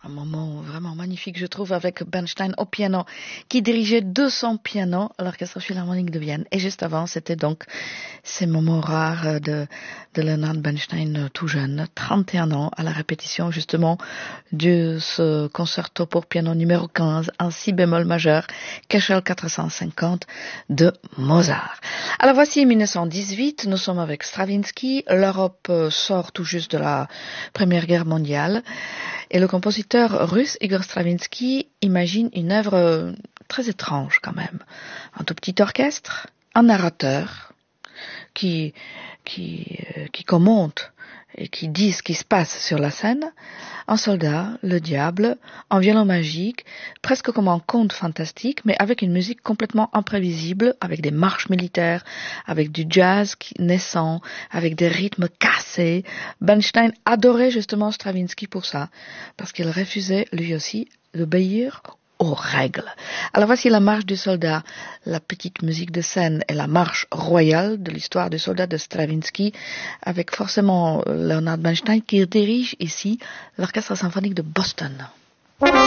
Un moment vraiment magnifique, je trouve, avec Bernstein au piano, qui dirigeait 200 pianos à l'Orchestre Philharmonique de Vienne. Et juste avant, c'était donc ces moments rares de Leonard Bernstein tout jeune, 31 ans, à la répétition justement de ce concerto pour piano numéro 15, en si bémol majeur, Köchel 450 de Mozart. Alors voici 1918, nous sommes avec Stravinsky, l'Europe sort tout juste de la Première Guerre mondiale, et le compositeur russe Igor Stravinsky imagine une œuvre très étrange quand même. Un tout petit orchestre, un narrateur qui commente et qui dit ce qui se passe sur la scène, un soldat, le diable, un violon magique, presque comme un conte fantastique, mais avec une musique complètement imprévisible, avec des marches militaires, avec du jazz naissant, avec des rythmes cassés. Bernstein adorait justement Stravinsky pour ça, parce qu'il refusait lui aussi d'obéir aux règles. Alors voici la marche du soldat, la petite musique de scène et la marche royale de l'histoire du soldat de Stravinsky, avec forcément Leonard Bernstein qui dirige ici l'Orchestre symphonique de Boston.